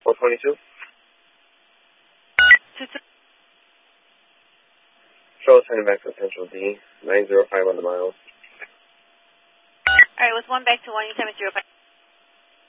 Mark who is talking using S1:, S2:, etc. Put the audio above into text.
S1: 422.
S2: 22.
S1: Show sending back to Central D, 905 on the mile.
S2: Alright, with 1 back to 1, you 705.